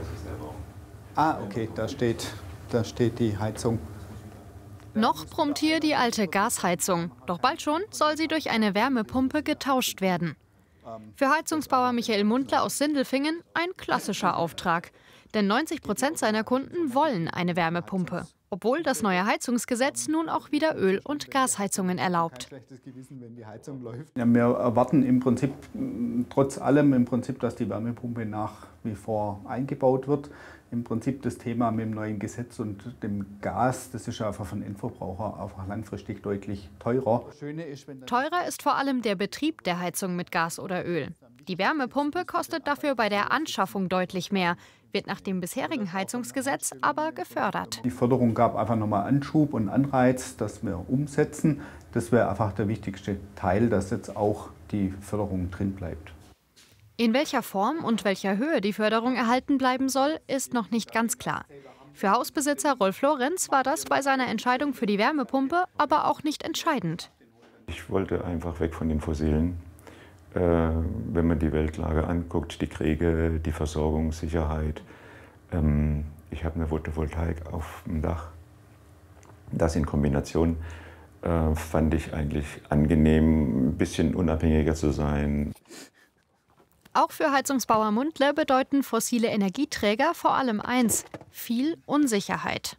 Ah, okay, da steht die Heizung. Noch brummt hier die alte Gasheizung. Doch bald schon soll sie durch eine Wärmepumpe getauscht werden. Für Heizungsbauer Michael Mundler aus Sindelfingen ein klassischer Auftrag. Denn 90% seiner Kunden wollen eine Wärmepumpe. Obwohl das neue Heizungsgesetz nun auch wieder Öl- und Gasheizungen erlaubt. Ja, wir erwarten im Prinzip, trotz allem, dass die Wärmepumpe nach wie vor eingebaut wird. Im Prinzip das Thema mit dem neuen Gesetz und dem Gas, das ist einfach für den Endverbraucher einfach langfristig deutlich teurer. Teurer ist vor allem der Betrieb der Heizung mit Gas oder Öl. Die Wärmepumpe kostet dafür bei der Anschaffung deutlich mehr, wird nach dem bisherigen Heizungsgesetz aber gefördert. Die Förderung gab einfach nochmal Anschub und Anreiz, dass wir umsetzen. Das wäre einfach der wichtigste Teil, dass jetzt auch die Förderung drin bleibt. In welcher Form und welcher Höhe die Förderung erhalten bleiben soll, ist noch nicht ganz klar. Für Hausbesitzer Rolf Lorenz war das bei seiner Entscheidung für die Wärmepumpe aber auch nicht entscheidend. Ich wollte einfach weg von den Fossilen. Wenn man die Weltlage anguckt, die Kriege, die Versorgungssicherheit. Ich habe eine Photovoltaik auf dem Dach. Das in Kombination fand ich eigentlich angenehm, ein bisschen unabhängiger zu sein. Auch für Heizungsbauer Mundler bedeuten fossile Energieträger vor allem eins: viel Unsicherheit.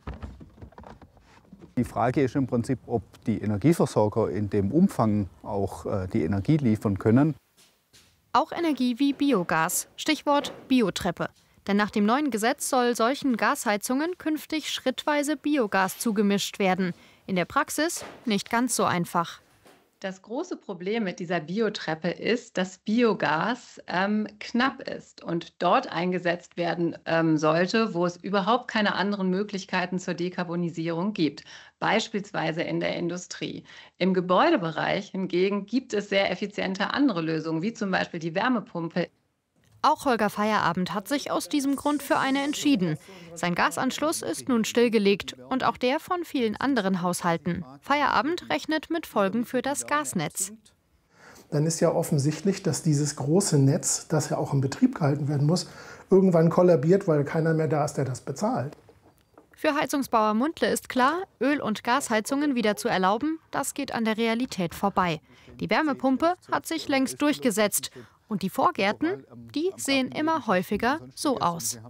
Die Frage ist im Prinzip, ob die Energieversorger in dem Umfang auch die Energie liefern können. Auch Energie wie Biogas, Stichwort Biotreppe. Denn nach dem neuen Gesetz soll solchen Gasheizungen künftig schrittweise Biogas zugemischt werden. In der Praxis nicht ganz so einfach. Das große Problem mit dieser Biotreppe ist, dass Biogas knapp ist und dort eingesetzt werden sollte, wo es überhaupt keine anderen Möglichkeiten zur Dekarbonisierung gibt, beispielsweise in der Industrie. Im Gebäudebereich hingegen gibt es sehr effiziente andere Lösungen, wie zum Beispiel die Wärmepumpe. Auch Holger Feierabend hat sich aus diesem Grund für eine entschieden. Sein Gasanschluss ist nun stillgelegt und auch der von vielen anderen Haushalten. Feierabend rechnet mit Folgen für das Gasnetz. Dann ist ja offensichtlich, dass dieses große Netz, das ja auch in Betrieb gehalten werden muss, irgendwann kollabiert, weil keiner mehr da ist, der das bezahlt. Für Heizungsbauer Mundle ist klar, Öl- und Gasheizungen wieder zu erlauben, das geht an der Realität vorbei. Die Wärmepumpe hat sich längst durchgesetzt. Und die Vorgärten, die sehen immer häufiger so aus.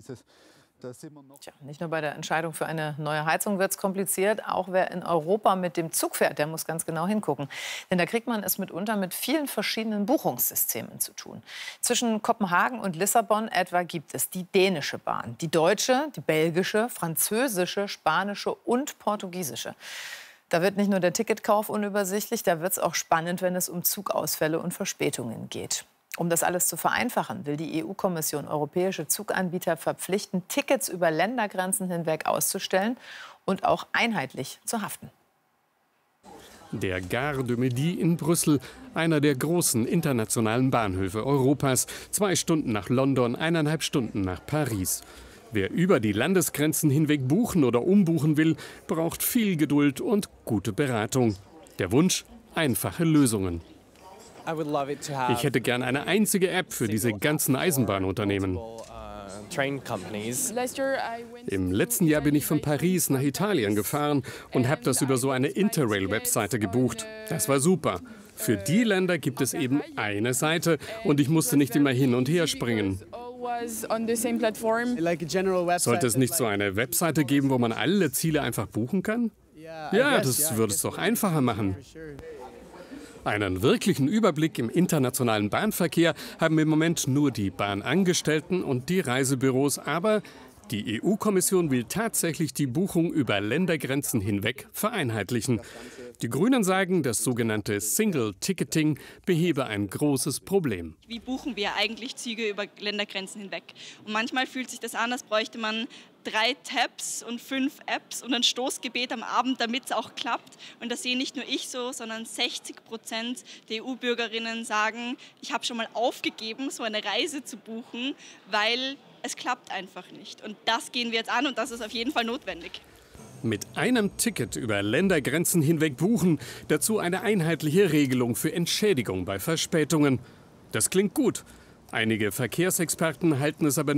Tja, nicht nur bei der Entscheidung für eine neue Heizung wird es kompliziert. Auch wer in Europa mit dem Zug fährt, der muss ganz genau hingucken. Denn da kriegt man es mitunter mit vielen verschiedenen Buchungssystemen zu tun. Zwischen Kopenhagen und Lissabon etwa gibt es die dänische Bahn, die deutsche, die belgische, französische, spanische und portugiesische. Da wird nicht nur der Ticketkauf unübersichtlich, da wird es auch spannend, wenn es um Zugausfälle und Verspätungen geht. Um das alles zu vereinfachen, will die EU-Kommission europäische Zuganbieter verpflichten, Tickets über Ländergrenzen hinweg auszustellen und auch einheitlich zu haften. Der Gare de Midi in Brüssel, einer der großen internationalen Bahnhöfe Europas. 2 Stunden nach London, 1,5 Stunden nach Paris. Wer über die Landesgrenzen hinweg buchen oder umbuchen will, braucht viel Geduld und gute Beratung. Der Wunsch: einfache Lösungen. Ich hätte gern eine einzige App für diese ganzen Eisenbahnunternehmen. Im letzten Jahr bin ich von Paris nach Italien gefahren und habe das über so eine Interrail-Webseite gebucht. Das war super. Für die Länder gibt es eben eine Seite und ich musste nicht immer hin und her springen. Sollte es nicht so eine Webseite geben, wo man alle Ziele einfach buchen kann? Ja, das würde es doch einfacher machen. Einen wirklichen Überblick im internationalen Bahnverkehr haben im Moment nur die Bahnangestellten und die Reisebüros. Aber die EU-Kommission will tatsächlich die Buchung über Ländergrenzen hinweg vereinheitlichen. Die Grünen sagen, das sogenannte Single Ticketing behebe ein großes Problem. Wie buchen wir eigentlich Züge über Ländergrenzen hinweg? Und manchmal fühlt sich das an, als bräuchte man 3 Tabs und 5 Apps und ein Stoßgebet am Abend, damit es auch klappt. Und das sehe nicht nur ich so, sondern 60% der EU-Bürgerinnen sagen, ich habe schon mal aufgegeben, so eine Reise zu buchen, weil es klappt einfach nicht. Und das gehen wir jetzt an und das ist auf jeden Fall notwendig. Mit einem Ticket über Ländergrenzen hinweg buchen, dazu eine einheitliche Regelung für Entschädigung bei Verspätungen. Das klingt gut. Einige Verkehrsexperten halten es aber